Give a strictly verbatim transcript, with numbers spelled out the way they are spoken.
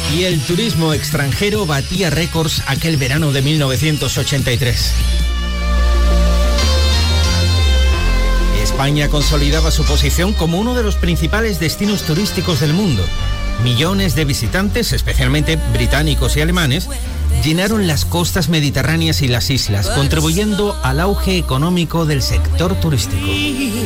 Y el turismo extranjero batía récords aquel verano de mil novecientos ochenta y tres. España consolidaba su posición como uno de los principales destinos turísticos del mundo. Millones de visitantes, especialmente británicos y alemanes, llenaron las costas mediterráneas y las islas, contribuyendo al auge económico del sector turístico.